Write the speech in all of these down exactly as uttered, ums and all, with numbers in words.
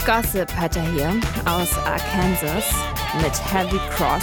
Gossip hat er hier aus Arkansas mit Heavy Cross.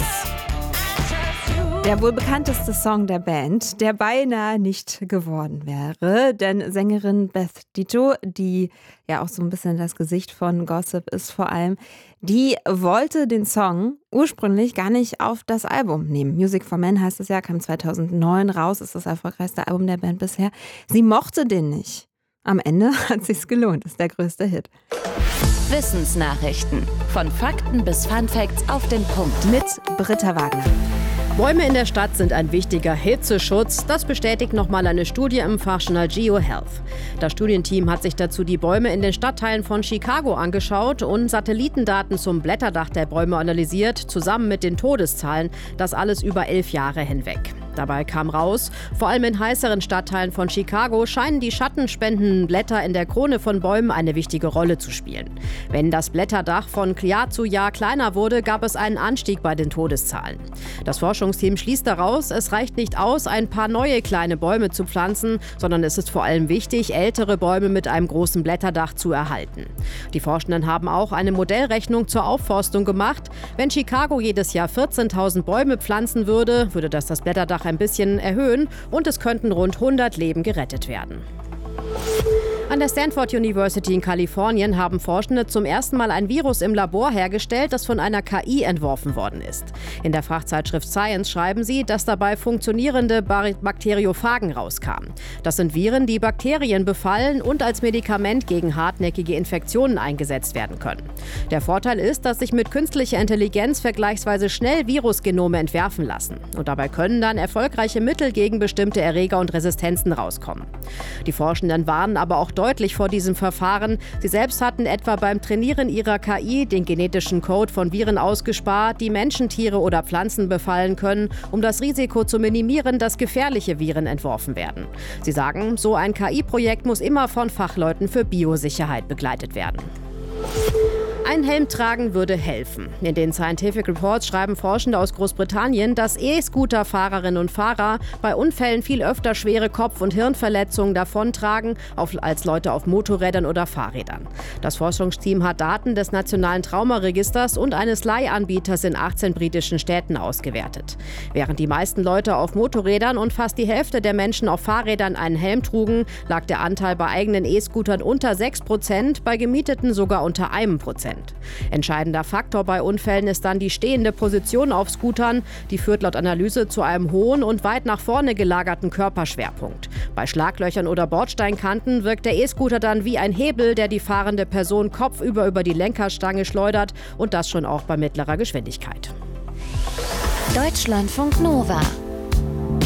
Der wohl bekannteste Song der Band, der beinahe nicht geworden wäre, denn Sängerin Beth Ditto, die ja auch so ein bisschen das Gesicht von Gossip ist vor allem, die wollte den Song ursprünglich gar nicht auf das Album nehmen. Music for Men heißt es ja, kam zweitausendneun raus, ist das erfolgreichste Album der Band bisher. Sie mochte den nicht. Am Ende hat sich's gelohnt, ist der größte Hit. Wissensnachrichten. Von Fakten bis Funfacts auf den Punkt. Mit Britta Wagner. Bäume in der Stadt sind ein wichtiger Hitzeschutz. Das bestätigt nochmal eine Studie im Fachjournal GeoHealth. Das Studienteam hat sich dazu die Bäume in den Stadtteilen von Chicago angeschaut und Satellitendaten zum Blätterdach der Bäume analysiert, zusammen mit den Todeszahlen. Das alles über elf Jahre hinweg. Dabei kam raus, vor allem in heißeren Stadtteilen von Chicago scheinen die schattenspendenden Blätter in der Krone von Bäumen eine wichtige Rolle zu spielen. Wenn das Blätterdach von Jahr zu Jahr kleiner wurde, gab es einen Anstieg bei den Todeszahlen. Das Forschungsteam schließt daraus, es reicht nicht aus, ein paar neue kleine Bäume zu pflanzen, sondern es ist vor allem wichtig, ältere Bäume mit einem großen Blätterdach zu erhalten. Die Forschenden haben auch eine Modellrechnung zur Aufforstung gemacht. Wenn Chicago jedes Jahr vierzehntausend Bäume pflanzen würde, würde das das Blätterdach ein bisschen erhöhen und es könnten rund hundert Leben gerettet werden. An der Stanford University in Kalifornien haben Forschende zum ersten Mal ein Virus im Labor hergestellt, das von einer K I entworfen worden ist. In der Fachzeitschrift Science schreiben sie, dass dabei funktionierende Bakteriophagen rauskamen. Das sind Viren, die Bakterien befallen und als Medikament gegen hartnäckige Infektionen eingesetzt werden können. Der Vorteil ist, dass sich mit künstlicher Intelligenz vergleichsweise schnell Virusgenome entwerfen lassen. Und dabei können dann erfolgreiche Mittel gegen bestimmte Erreger und Resistenzen rauskommen. Die Forschenden warnen aber auch deutlich vor diesem Verfahren. Sie selbst hatten etwa beim Trainieren ihrer K I den genetischen Code von Viren ausgespart, die Menschen, Tiere oder Pflanzen befallen können, um das Risiko zu minimieren, dass gefährliche Viren entworfen werden. Sie sagen, so ein K I-Projekt muss immer von Fachleuten für Biosicherheit begleitet werden. Ein Helm tragen würde helfen. In den Scientific Reports schreiben Forschende aus Großbritannien, dass E-Scooter-Fahrerinnen und Fahrer bei Unfällen viel öfter schwere Kopf- und Hirnverletzungen davontragen als Leute auf Motorrädern oder Fahrrädern. Das Forschungsteam hat Daten des Nationalen Traumaregisters und eines Leihanbieters in achtzehn britischen Städten ausgewertet. Während die meisten Leute auf Motorrädern und fast die Hälfte der Menschen auf Fahrrädern einen Helm trugen, lag der Anteil bei eigenen E-Scootern unter sechs Prozent, bei gemieteten sogar unter einem Prozent. Entscheidender Faktor bei Unfällen ist dann die stehende Position auf Scootern. Die führt laut Analyse zu einem hohen und weit nach vorne gelagerten Körperschwerpunkt. Bei Schlaglöchern oder Bordsteinkanten wirkt der E-Scooter dann wie ein Hebel, der die fahrende Person kopfüber über die Lenkerstange schleudert und das schon auch bei mittlerer Geschwindigkeit. Deutschlandfunk Nova